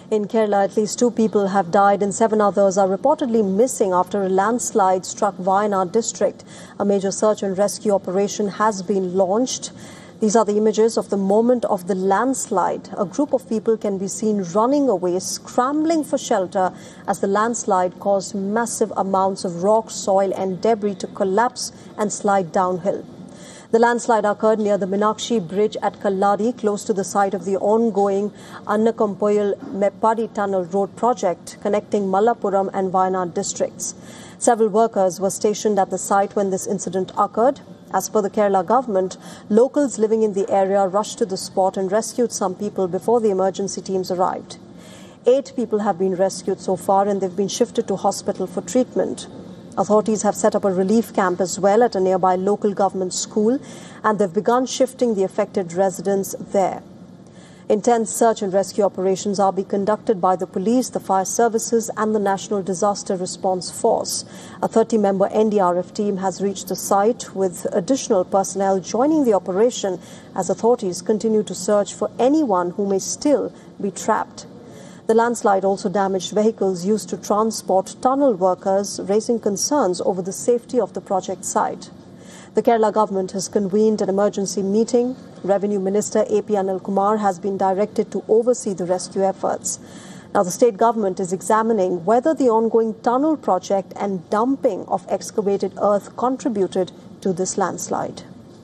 In Kerala, at least 2 people have died and 7 others are reportedly missing after a landslide struck Wayanad district. A major search and rescue operation has been launched. These are the images of the moment of the landslide. A group of people can be seen running away, scrambling for shelter as the landslide caused massive amounts of rock, soil and debris to collapse and slide downhill. The landslide occurred near the Meenakshi Bridge at Kalladi, close to the site of the ongoing Annakampoil Meppadi Tunnel Road project connecting Malappuram and Wayanad districts. Several workers were stationed at the site when this incident occurred. As per the Kerala government, locals living in the area rushed to the spot and rescued some people before the emergency teams arrived. 8 people have been rescued so far and they've been shifted to hospital for treatment. Authorities have set up a relief camp as well at a nearby local government school, and they've begun shifting the affected residents there. Intense search and rescue operations are being conducted by the police, the fire services and the National Disaster Response Force. A 30-member NDRF team has reached the site with additional personnel joining the operation as authorities continue to search for anyone who may still be trapped. The landslide also damaged vehicles used to transport tunnel workers, raising concerns over the safety of the project site. The Kerala government has convened an emergency meeting. Revenue Minister AP Anil Kumar has been directed to oversee the rescue efforts. Now, the state government is examining whether the ongoing tunnel project and dumping of excavated earth contributed to this landslide.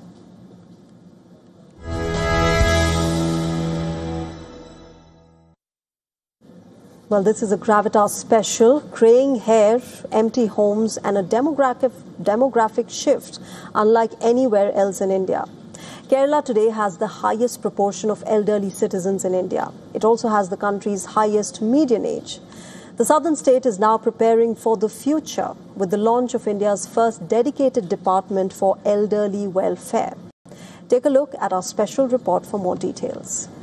Well, this is a Gravitas special. Graying hair, empty homes and a demographic shift unlike anywhere else in India. Kerala today has the highest proportion of elderly citizens in India. It also has the country's highest median age. The southern state is now preparing for the future with the launch of India's first dedicated department for elderly welfare. Take a look at our special report for more details.